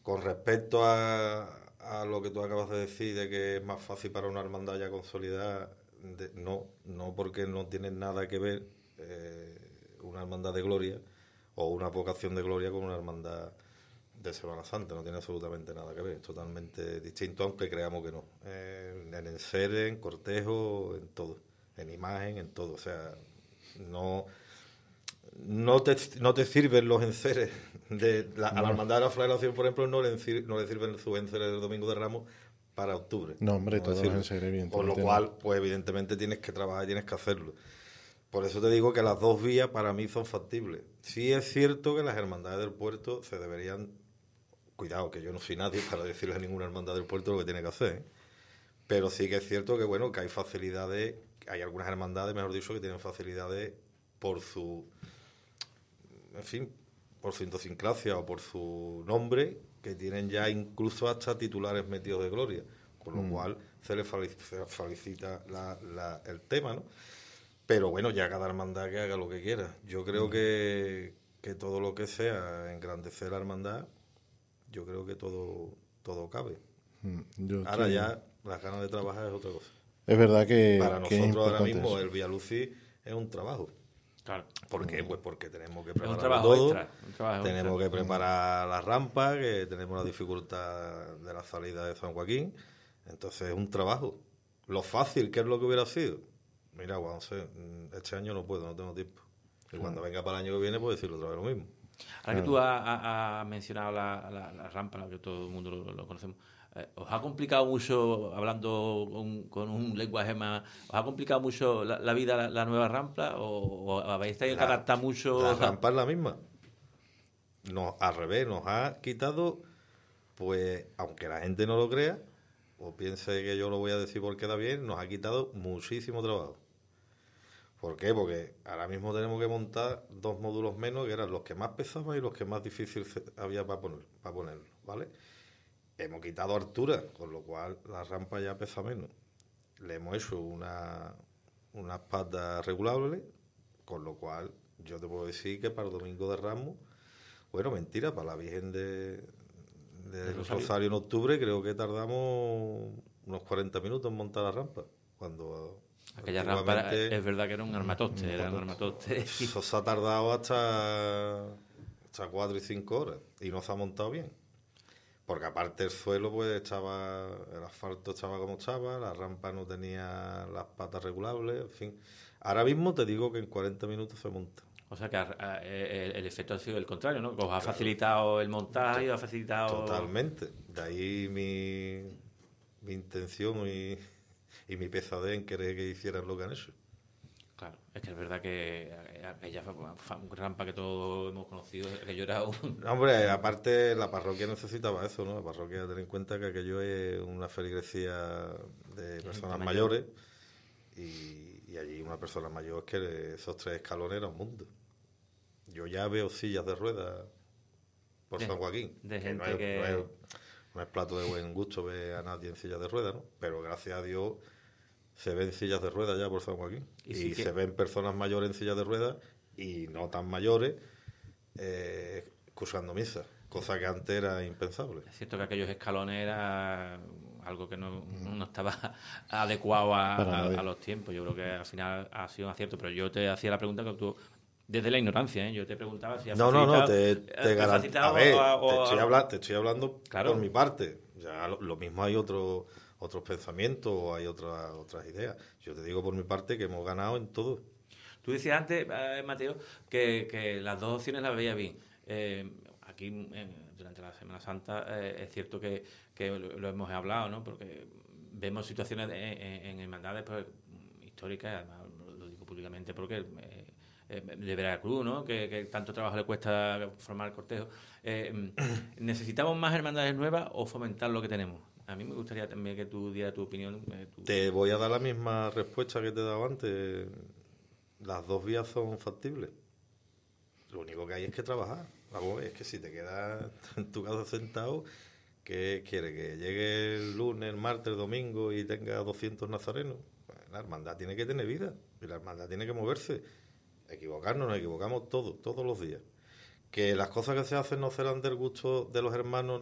Con respecto a lo que tú acabas de decir, de que es más fácil para una hermandad ya consolidada, no porque no tiene nada que ver una hermandad de gloria o una vocación de gloria con una hermandad de Semana Santa, no tiene absolutamente nada que ver, es totalmente distinto, aunque creamos que no. En enseres, en cortejo, en todo, en imagen, en todo, o sea, no te sirven los enseres a la hermandad de la flagelación, por ejemplo, no le sirven sus enseres del Domingo de Ramos para octubre. No, hombre, no todos los enseres, evidentemente. Con lo cual, pues evidentemente tienes que trabajar, tienes que hacerlo. Por eso te digo que las dos vías para mí son factibles. Sí es cierto que las hermandades del puerto se deberían... Cuidado, que yo no soy nadie para decirle a ninguna hermandad del puerto lo que tiene que hacer, ¿eh? Pero sí que es cierto que, bueno, que hay facilidades, hay algunas hermandades, mejor dicho, que tienen facilidades por su... En fin, por su idiosincrasia o por su nombre, que tienen ya incluso hasta titulares metidos de gloria, con lo cual se les felicita el tema, ¿no? Pero bueno, ya cada hermandad que haga lo que quiera. Yo creo que todo lo que sea engrandecer la hermandad, yo creo que todo cabe. Ahora ya las ganas de trabajar es otra cosa. Es verdad que para nosotros ahora mismo eso. el Villalucis es un trabajo. Claro. ¿Por qué? Pues porque tenemos que Es un preparar trabajo todo, extra, tenemos que preparar la rampa, que tenemos la dificultad de la salida de San Joaquín. Entonces es un trabajo. Lo fácil, ¿qué es lo que hubiera sido? Mira, bueno, no sé, este año no puedo, no tengo tiempo. Y cuando venga para el año que viene, pues decirlo otra vez lo mismo. Ahora que tú has mencionado la rampa, que todo el mundo lo conocemos, ¿os ha complicado mucho, hablando con un lenguaje más, os ha complicado mucho la vida la nueva rampa o habéis tenido que adaptar mucho? La rampa es la misma. Al revés, nos ha quitado, pues, aunque la gente no lo crea, o piense que yo lo voy a decir porque queda bien, nos ha quitado muchísimo trabajo. ¿Por qué? Porque ahora mismo tenemos que montar 2 módulos menos, que eran los que más pesaban y los que más difícil había para ponerlo, ¿vale? Hemos quitado altura, con lo cual la rampa ya pesa menos. Le hemos hecho unas patas regulables, con lo cual yo te puedo decir que para el Domingo de Ramos, bueno, mentira, para la Virgen del Rosario en octubre creo que tardamos unos 40 minutos en montar la rampa, cuando... Aquella rampa es verdad que era un armatoste. Eso se ha tardado hasta 4 y 5 horas y no se ha montado bien. Porque aparte el suelo, pues el asfalto estaba como estaba, la rampa no tenía las patas regulables, en fin. Ahora mismo te digo que en 40 minutos se monta. O sea que el efecto ha sido el contrario, ¿no? Que os ha facilitado el montaje, os ha facilitado... Totalmente. De ahí mi intención y mi pesadez en querer que hicieran lo que han hecho. Claro, es que es verdad que aquella rampa que todos hemos conocido, aquello era un... Hombre, aparte la parroquia necesitaba eso, ¿no? La parroquia, ten en cuenta que aquello es una feligresía de personas mayores y allí una persona mayor es que esos 3 escalones era un mundo. Yo ya veo sillas de ruedas por San Joaquín. De gente no es plato de buen gusto ver a nadie en sillas de ruedas, ¿no? Pero gracias a Dios se ven sillas de ruedas ya por San Joaquín. Y se ven personas mayores en sillas de ruedas y no tan mayores escuchando misa, cosa que antes era impensable. Es cierto que aquellos escalones era algo que no estaba adecuado a los tiempos. Yo creo que al final ha sido un acierto, pero yo te hacía la pregunta que tú... Desde la ignorancia, ¿eh? Yo te preguntaba si ha facilitado... te estoy hablando claro. Por mi parte. Ya lo mismo hay otros pensamientos o hay otras ideas. Yo te digo por mi parte que hemos ganado en todo. Tú decías antes, Mateo, que las dos opciones las veías bien. Aquí, durante la Semana Santa, es cierto que lo hemos hablado, ¿no? Porque vemos situaciones en hermandades pues, históricas, además lo digo públicamente porque... de Veracruz, ¿no? Que tanto trabajo le cuesta formar el cortejo. ¿Necesitamos más hermandades nuevas o fomentar lo que tenemos? A mí me gustaría también que tú dieras tu opinión. Te voy a dar la misma respuesta que te he dado antes. Las dos vías son factibles. Lo único que hay es que trabajar. Vamos, es que si te quedas en tu casa sentado, ¿qué quiere? ¿Que llegue el lunes, el martes, el domingo y tenga 200 nazarenos? Pues la hermandad tiene que tener vida y la hermandad tiene que moverse. Nos equivocamos todos los días. Que las cosas que se hacen no serán del gusto de los hermanos